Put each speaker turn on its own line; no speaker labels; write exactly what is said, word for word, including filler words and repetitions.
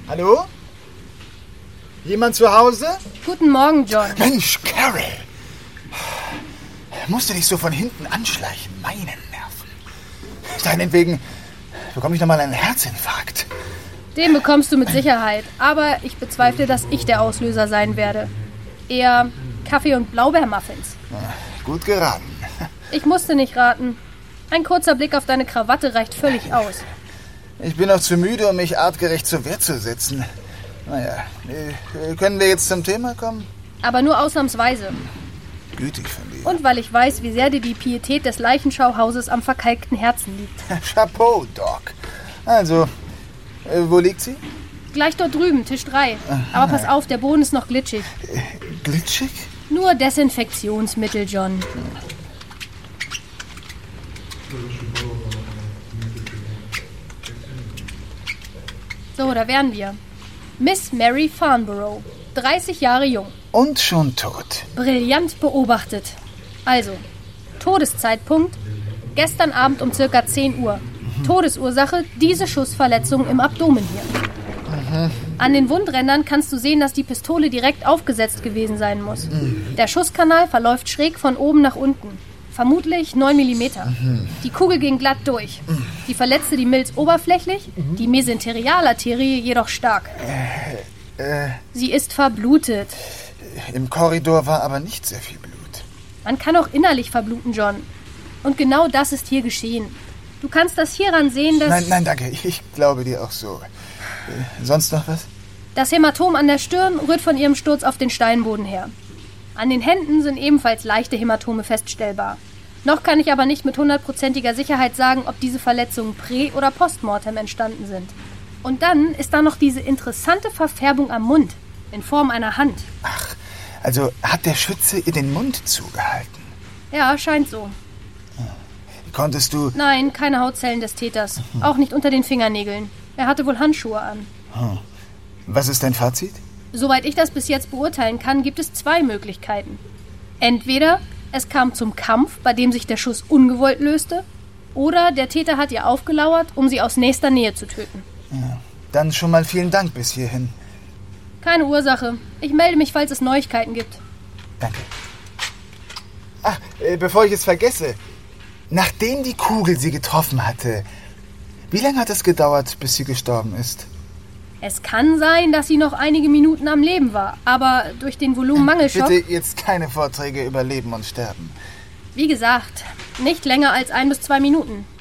Hallo? Jemand zu Hause?
Guten Morgen, John.
Mensch, Carol. Musst du dich so von hinten anschleichen? Meine Nerven. Deinetwegen bekomme ich nochmal einen Herzinfarkt.
Den bekommst du mit Sicherheit. Aber ich bezweifle, dass ich der Auslöser sein werde. Eher Kaffee- und Blaubeermuffins.
Gut geraten.
Ich musste nicht raten. Ein kurzer Blick auf deine Krawatte reicht völlig aus.
Ich bin noch zu müde, um mich artgerecht zur Wehr zu setzen. Naja, können wir jetzt zum Thema kommen?
Aber nur ausnahmsweise.
Gütig von dir.
Und weil ich weiß, wie sehr dir die Pietät des Leichenschauhauses am verkalkten Herzen liegt.
Chapeau, Doc. Also, äh, wo liegt sie?
Gleich dort drüben, Tisch drei. Aber pass auf, der Boden ist noch glitschig.
Äh, glitschig?
Nur Desinfektionsmittel, John. So, da wären wir. Miss Mary Farnborough, dreißig Jahre jung.
Und schon tot.
Brillant beobachtet. Also, Todeszeitpunkt, gestern Abend um circa zehn Uhr. Mhm. Todesursache, diese Schussverletzung im Abdomen hier. Mhm. An den Wundrändern kannst du sehen, dass die Pistole direkt aufgesetzt gewesen sein muss. Mhm. Der Schusskanal verläuft schräg von oben nach unten. Vermutlich neun Millimeter. Mhm. Die Kugel ging glatt durch. Mhm. Die verletzte die Milz oberflächlich, mhm. die Mesenterialarterie jedoch stark. Äh, äh, Sie ist verblutet.
Im Korridor war aber nicht sehr viel Blut.
Man kann auch innerlich verbluten, John. Und genau das ist hier geschehen. Du kannst das hieran sehen, dass...
Nein, nein, danke. Ich glaube dir auch so. Äh, sonst noch was?
Das Hämatom an der Stirn rührt von ihrem Sturz auf den Steinboden her. An den Händen sind ebenfalls leichte Hämatome feststellbar. Noch kann ich aber nicht mit hundertprozentiger Sicherheit sagen, ob diese Verletzungen prä- oder postmortem entstanden sind. Und dann ist da noch diese interessante Verfärbung am Mund, in Form einer Hand.
Ach, also hat der Schütze ihr den Mund zugehalten?
Ja, scheint so.
Konntest du...
Nein, keine Hautzellen des Täters. Hm. Auch nicht unter den Fingernägeln. Er hatte wohl Handschuhe an.
Hm. Was ist dein Fazit?
Soweit ich das bis jetzt beurteilen kann, gibt es zwei Möglichkeiten. Entweder es kam zum Kampf, bei dem sich der Schuss ungewollt löste, oder der Täter hat ihr aufgelauert, um sie aus nächster Nähe zu töten.
Ja, dann schon mal vielen Dank bis hierhin.
Keine Ursache. Ich melde mich, falls es Neuigkeiten gibt.
Danke. Ach, äh, bevor ich es vergesse. Nachdem die Kugel sie getroffen hatte, wie lange hat es gedauert, bis sie gestorben ist?
Es kann sein, dass sie noch einige Minuten am Leben war, aber durch den Volumenmangelschock...
Bitte jetzt keine Vorträge über Leben und Sterben.
Wie gesagt, nicht länger als ein bis zwei Minuten.